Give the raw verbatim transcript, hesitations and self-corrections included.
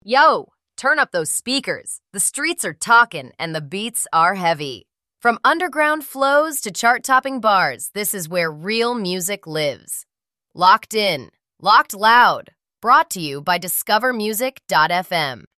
Yo, turn up those speakers. The streets are talking and the beats are heavy. From underground flows to chart-topping bars, this is where real music lives. Locked in, locked loud. Brought to you by discover music dot f m.